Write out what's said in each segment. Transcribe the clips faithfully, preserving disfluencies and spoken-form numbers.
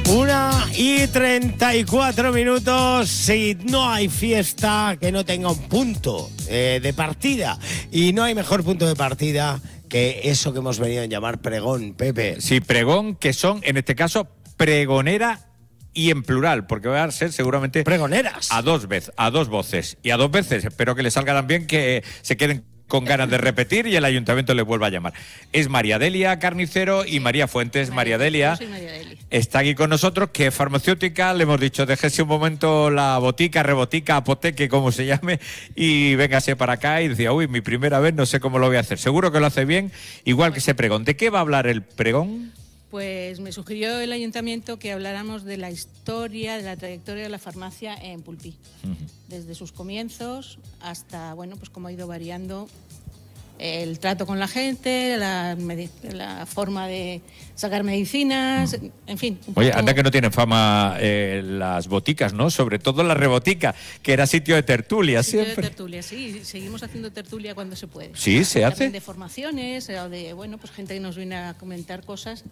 Una y treinta y cuatro minutos. Si no hay fiesta que no tenga un punto eh, de partida. Y no hay mejor punto de partida que eso que hemos venido a llamar pregón, Pepe. Sí, pregón, que son, en este caso, pregonera y en plural, porque va a ser seguramente... Pregoneras. A dos veces, a dos voces. Y a dos veces, espero que les salga tan bien que se queden con ganas de repetir y el ayuntamiento les vuelva a llamar. Es María Delia Carnicero y María Fuentes. María, María Delia yo soy María Delia. Está aquí con nosotros, que es farmacéutica. Le hemos dicho, déjese un momento la botica, rebotica, apoteque, como se llame, y véngase para acá. Y decía, uy, mi primera vez, no sé cómo lo voy a hacer. Seguro que lo hace bien, igual que ese pregón. ¿De qué va a hablar el pregón? Pues me sugirió el ayuntamiento que habláramos de la historia, de la trayectoria de la farmacia en Pulpí. Uh-huh. Desde sus comienzos hasta, bueno, pues cómo ha ido variando el trato con la gente, la, la forma de sacar medicinas, en fin. Oye, anda que no tienen fama eh, las boticas, ¿no? Sobre todo la rebotica, que era sitio de tertulia sitio siempre. de tertulia, sí. Seguimos haciendo tertulia cuando se puede. Sí, se hace. También de formaciones, o de, bueno, pues gente que nos viene a comentar cosas.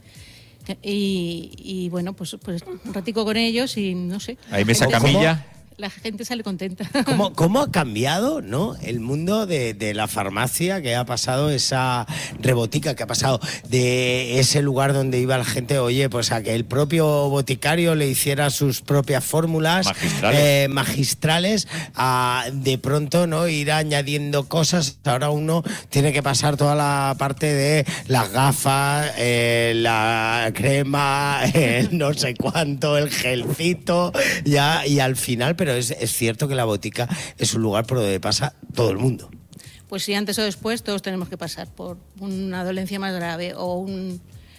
Y, y bueno, pues, pues un ratico con ellos y no sé. Ahí mesa camilla. La gente sale contenta. ¿Cómo, cómo ha cambiado, ¿no?, el mundo de, de la farmacia, que ha pasado esa rebotica, que ha pasado de ese lugar donde iba la gente, oye, pues a que el propio boticario le hiciera sus propias fórmulas magistrales, eh, magistrales a de pronto, ¿no?, ir añadiendo cosas. Ahora uno tiene que pasar toda la parte de las gafas, eh, la crema, eh, no sé cuánto, el gelcito, ya, y al final... Pero es, es cierto que la botica es un lugar por donde pasa todo el mundo. Pues si antes o después todos tenemos que pasar por una dolencia más grave o un,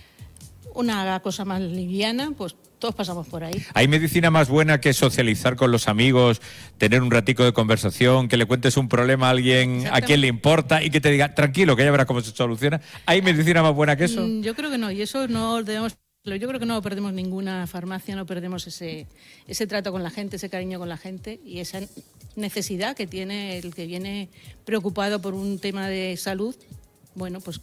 una cosa más liviana, pues todos pasamos por ahí. ¿Hay medicina más buena que socializar con los amigos, tener un ratico de conversación, que le cuentes un problema a alguien a quien le importa y que te diga, tranquilo, que ya verás cómo se soluciona? ¿Hay medicina más buena que eso? Yo creo que no, y eso no debemos... Yo creo que no perdemos ninguna farmacia, no perdemos ese, ese trato con la gente, ese cariño con la gente y esa necesidad que tiene el que viene preocupado por un tema de salud. Bueno, pues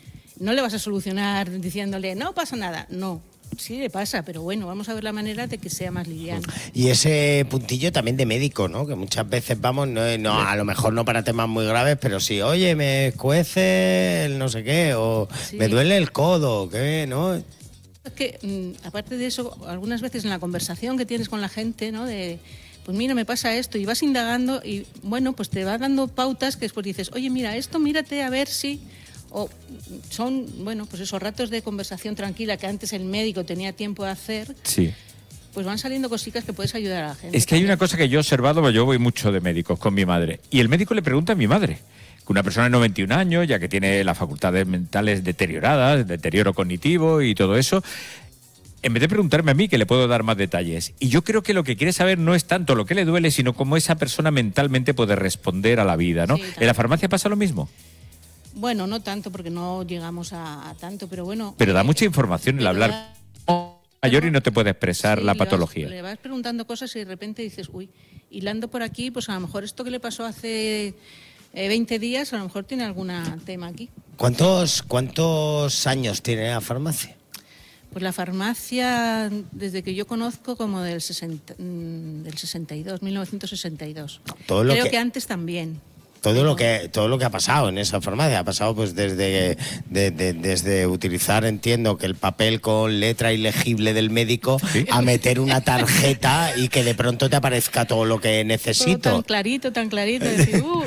no le vas a solucionar diciéndole, no pasa nada, no. Sí le pasa, pero bueno, vamos a ver la manera de que sea más liviano. Y ese puntillo también de médico, ¿no? Que muchas veces vamos, no, no a lo mejor no para temas muy graves, pero sí, oye, me escuece el no sé qué, o sí, me duele el codo, ¿qué? ¿No? Es que, aparte de eso, algunas veces en la conversación que tienes con la gente, ¿no?, de, pues mira, me pasa esto, y vas indagando y, bueno, pues te va dando pautas que después dices, oye, mira, esto mírate a ver si... O son, bueno, pues esos ratos de conversación tranquila que antes el médico tenía tiempo de hacer... Sí. Pues van saliendo cositas que puedes ayudar a la gente. Es que también. Hay una cosa que yo he observado, yo voy mucho de médicos con mi madre, y el médico le pregunta a mi madre, que una persona de noventa y un años, ya que tiene las facultades mentales deterioradas, deterioro cognitivo y todo eso, en vez de preguntarme a mí, que le puedo dar más detalles. Y yo creo que lo que quiere saber no es tanto lo que le duele, sino cómo esa persona mentalmente puede responder a la vida, ¿no? Sí, ¿en la farmacia pasa lo mismo? Bueno, no tanto, porque no llegamos a, a tanto, pero bueno... Pero da mucha información el hablar mayor y no te puede expresar sí, la patología. Le vas, le vas preguntando cosas y de repente dices, uy, hilando por aquí, pues a lo mejor esto que le pasó hace... Eh, veinte días, a lo mejor tiene algún tema aquí. ¿Cuántos, ¿Cuántos años tiene la farmacia? Pues la farmacia, desde que yo conozco, como del, sesenta, del sesenta y dos, mil novecientos sesenta y dos. Todo lo Creo que... que antes también. Todo lo que todo lo que ha pasado en esa farmacia ha pasado pues desde de, de, desde utilizar, entiendo, que el papel con letra ilegible del médico, ¿sí?, a meter una tarjeta y que de pronto te aparezca todo lo que necesito. Todo tan clarito, tan clarito. Decir, uh.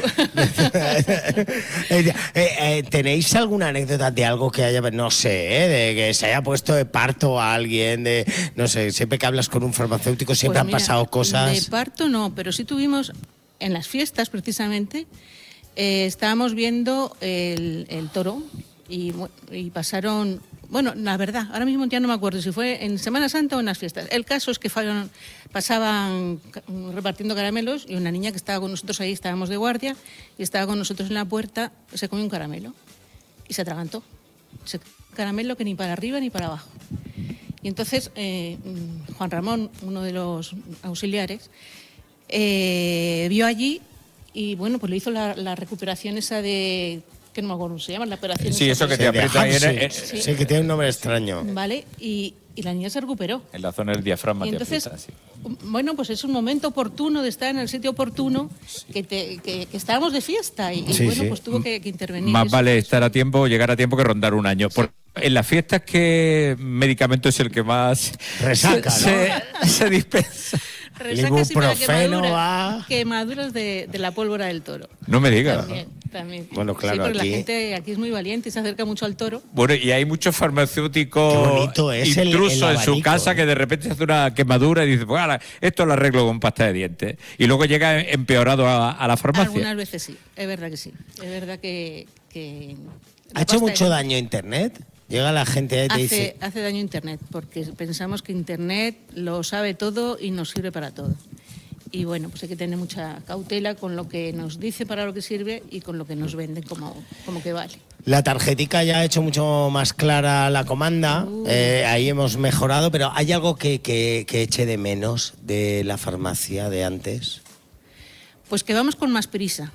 eh, eh, ¿Tenéis alguna anécdota de algo que haya, no sé, eh, de que se haya puesto de parto a alguien? De, no sé, siempre que hablas con un farmacéutico siempre pues mira, han pasado cosas. De parto no, pero sí tuvimos... En las fiestas, precisamente, eh, estábamos viendo el, el toro y, y pasaron... Bueno, la verdad, ahora mismo ya no me acuerdo si fue en Semana Santa o en las fiestas. El caso es que fueron, pasaban repartiendo caramelos y una niña que estaba con nosotros ahí, estábamos de guardia, y estaba con nosotros en la puerta, se comió un caramelo y se atragantó. Se comió un caramelo que ni para arriba ni para abajo. Y entonces eh, Juan Ramón, uno de los auxiliares, Eh, vio allí y bueno, pues le hizo la, la recuperación esa de que no me acuerdo cómo se llama, la operación. Sí, eso que te de aprieta ahí en, Hamsik. en- Sí. Sí, que tiene un nombre extraño. Vale, y, y la niña se recuperó. en la zona del diafragma. Y te entonces, aprieta, sí. bueno, pues es un momento oportuno de estar en el sitio oportuno, que, te- que, que estábamos de fiesta y, y Sí, bueno, sí. pues tuvo que, que intervenir. Más Eso- vale eso- estar a tiempo, llegar a tiempo que rondar un año. Por- en las fiestas, ¿qué medicamento es el que más Resaca, se, ¿no? se, se dispensa? Resacas y para ibuprofeno quemaduras, va- quemaduras de, de la pólvora del toro. No me digas. También, también. Bueno, claro, Sí, porque aquí- la gente aquí es muy valiente y se acerca mucho al toro. Bueno, y hay muchos Qué farmacéuticos bonito es el- intrusos el en su abanico, casa ¿eh? que de repente se hace una quemadura y dice, pues ahora, esto lo arreglo con pasta de dientes. Y luego llega empeorado a, a la farmacia. Algunas veces sí, es verdad que sí. Es verdad que... que la ¿Ha hecho pasta de- mucho daño Internet? Llega la gente y te Hace, dice... hace daño Internet, porque pensamos que Internet lo sabe todo y nos sirve para todo. Y bueno, pues hay que tener mucha cautela con lo que nos dice para lo que sirve y con lo que nos venden como, como que vale. La tarjetica ya ha hecho mucho más clara la comanda, Uh. eh, ahí hemos mejorado, pero ¿hay algo que, que, que eche de menos de la farmacia de antes? Pues que vamos con más prisa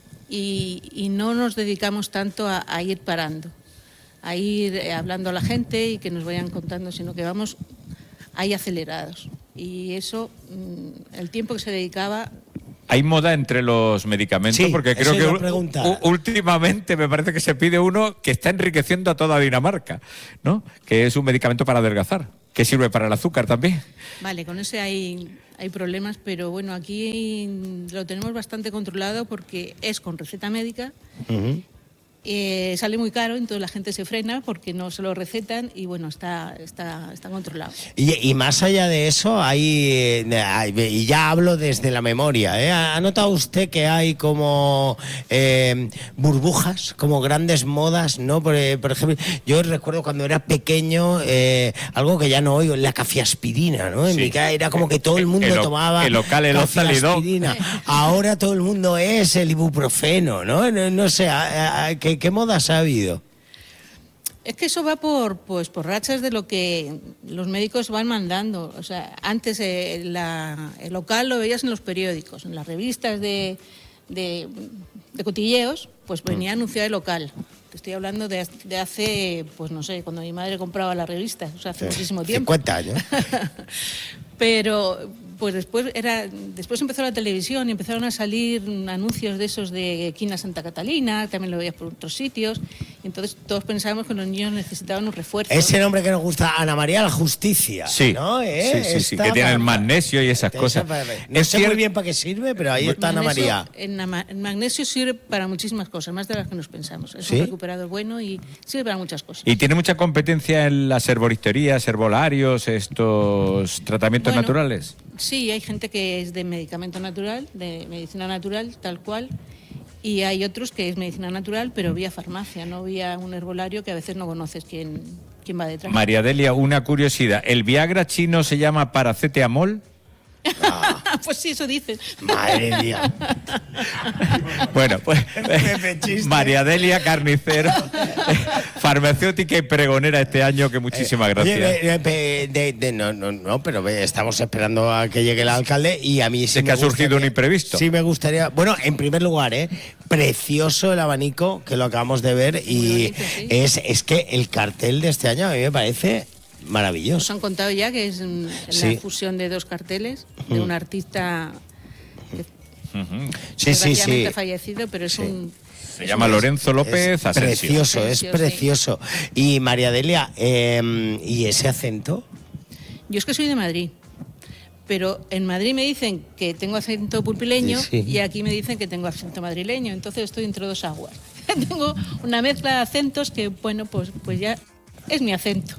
y, y no nos dedicamos tanto a, a ir parando, a ir eh, hablando a la gente y que nos vayan contando, sino que vamos ahí acelerados. Y eso, mm, el tiempo que se dedicaba... Hay moda entre los medicamentos, Sí, porque eso creo que iba a u- preguntar. u- últimamente me parece que se pide uno que está enriqueciendo a toda Dinamarca, ¿no? Que es un medicamento para adelgazar, que sirve para el azúcar también. Vale, con ese hay, hay problemas, pero bueno, aquí lo tenemos bastante controlado porque es con receta médica, Ujú. eh, sale muy caro, entonces la gente se frena porque no se lo recetan y bueno, está, está, está controlado. Y, y más allá de eso, hay, eh, hay- y ya hablo desde la memoria, ¿eh? ¿Ha notado usted que hay como eh, burbujas, como grandes modas, ¿no? Por, eh, por ejemplo, yo recuerdo cuando era pequeño, eh, algo que ya no oigo, la cafiaspirina, ¿no? En Sí. mi casa era como que todo el mundo El o- tomaba el local, el Ozalidó. cafiaspirina. Ahora todo el mundo es el ibuprofeno, ¿no? No, no sé, ¿a- a- ¿qué, qué modas ha habido? Es que eso va por, pues, por rachas de lo que los médicos van mandando. O sea, antes eh, la- el local lo veías en los periódicos, en las revistas de, de, de cotilleos, pues venía anunciado el local. Te estoy hablando de, de hace, pues no sé, cuando mi madre compraba la revista, o sea, hace muchísimo tiempo. cincuenta años. Pero pues después era después empezó la televisión y empezaron a salir anuncios de esos de Quina Santa Catalina, también lo veías por otros sitios, y entonces todos pensábamos que los niños necesitaban un refuerzo. Ese nombre que nos gusta, Ana María la Justicia. Sí, ¿no? ¿Eh? sí, sí, sí, Está que tiene el para- magnesio y esas Esa cosas. para- No Es sé muy cier- bien para qué sirve, pero ahí está Ana Magnesio- María. En ama- el magnesio sirve para muchísimas cosas, más de las que nos pensamos. Es ¿Sí? un recuperador bueno y sirve para muchas cosas. Y tiene mucha competencia en las herboristerías, herbolarios, estos tratamientos Bueno, naturales. Sí, hay gente que es de medicamento natural, de medicina natural, tal cual, y hay otros que es medicina natural, pero vía farmacia, no vía un herbolario que a veces no conoces quién, quién va detrás. María Delia, una curiosidad. ¿El Viagra chino se llama paracetamol? Pues sí, eso dicen. Madre mía. Bueno, pues Pepe chiste. María Delia Carnicero, farmacéutica y pregonera este año, que muchísimas gracias. Oye, eh, eh, de- de- no, no, no, pero ve, estamos esperando a que llegue el alcalde y a mí sí Es que me ha surgido gustaría- un imprevisto. Sí me gustaría. Bueno, en primer lugar, ¿eh? Precioso el abanico que lo acabamos de ver y Muy bonito, sí. es, es que el cartel de este año a mí me parece Nos maravilloso. han contado ya que es mm, Sí. la fusión de dos carteles, de un artista que Ujú. Sí, sí, desgraciadamente sí. ha fallecido, pero es Sí. un... Se es llama un- Lorenzo López Es Asensio. precioso, es Asensio, sí. precioso. Y María Delia, eh, ¿y ese acento? Yo es que soy de Madrid, pero en Madrid me dicen que tengo acento pulpileño Sí, sí. y aquí me dicen que tengo acento madrileño, entonces estoy entre dos aguas. Tengo una mezcla de acentos que, bueno, pues, pues ya es mi acento.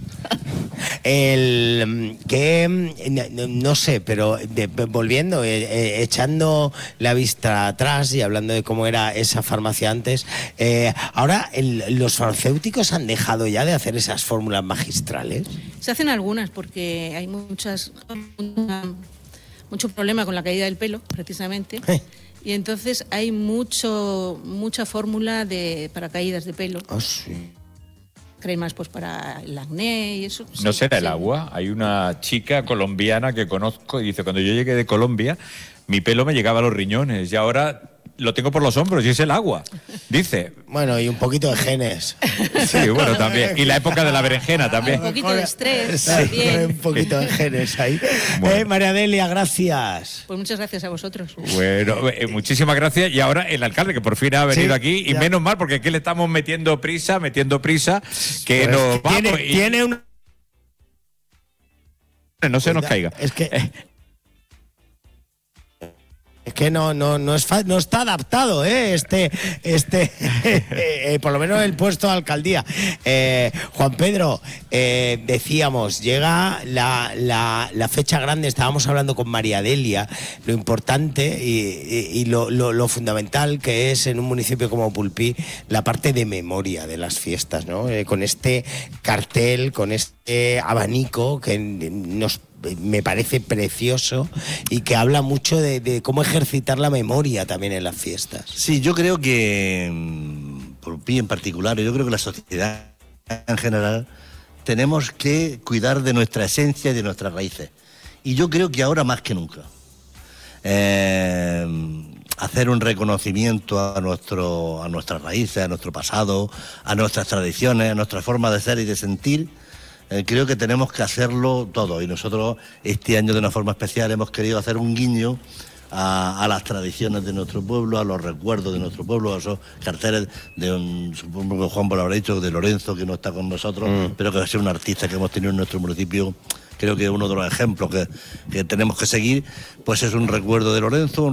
El mm, que mm, no, no sé, pero de- volviendo, eh, eh, echando la vista atrás y hablando de cómo era esa farmacia antes, eh, ahora el- los farmacéuticos han dejado ya de hacer esas fórmulas magistrales. Se hacen algunas porque hay muchas mucha- mucho problema con la caída del pelo, precisamente. Eh. Y entonces hay mucho mucha fórmula de para caídas de pelo, Ah, sí. cremas pues para el acné y eso. ¿No sí, será el sí. agua? Hay una chica colombiana que conozco y dice, cuando yo llegué de Colombia, mi pelo me llegaba a los riñones y ahora lo tengo por los hombros y es el agua, dice. Bueno, y un poquito de genes. Sí, bueno, también. Y la época de la berenjena también. Un poquito de estrés Sí, también. un poquito de genes ahí. Bueno. Eh, María Delia, gracias. Pues muchas gracias a vosotros. Bueno, eh, muchísimas gracias. Y ahora el alcalde, que por fin ha venido Sí, aquí, y ya. menos mal, porque aquí le estamos metiendo prisa, metiendo prisa, que Pues nos vamos. tiene, y- tiene un... no se nos caiga. Es que... Es que no, no, no, es fa- no está adaptado, ¿eh? Este, este eh, por lo menos el puesto de alcaldía. Eh, Juan Pedro, eh, decíamos, llega la, la, la fecha grande, estábamos hablando con María Delia, lo importante y, y- y lo, lo- lo fundamental que es en un municipio como Pulpí la parte de memoria de las fiestas, ¿no? Eh, con este cartel, con este abanico que nos me parece precioso y que habla mucho de, de cómo ejercitar la memoria también en las fiestas. Sí, yo creo que, mm, por Pi en particular, yo creo que la sociedad en general tenemos que cuidar de nuestra esencia y de nuestras raíces. Y yo creo que ahora más que nunca. Eh, hacer un reconocimiento a, nuestro, a nuestras raíces, a nuestro pasado, a nuestras tradiciones, a nuestra forma de ser y de sentir. Eh, creo que tenemos que hacerlo todo y nosotros este año de una forma especial hemos querido hacer un guiño a, a las tradiciones de nuestro pueblo, a los recuerdos de nuestro pueblo, a esos carteles de un, supongo que Juan lo habrá dicho, de Lorenzo, que no está con nosotros, mm. pero que va a ser un artista que hemos tenido en nuestro municipio. Creo que uno de los ejemplos que, que tenemos que seguir, pues es un recuerdo de Lorenzo, un